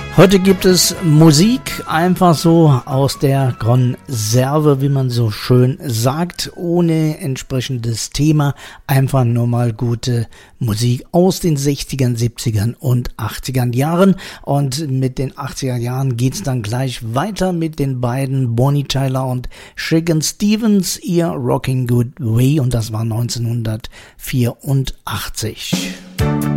Heute gibt es Musik einfach so aus der Konserve, wie man so schön sagt, ohne entsprechendes Thema. Einfach nur mal gute Musik aus den 60ern, 70ern und 80ern Jahren. Und mit den 80er Jahren geht's dann gleich weiter mit den beiden Bonnie Tyler und Shakin' Stevens, ihr Rockin' Good Way. Und das war 1984.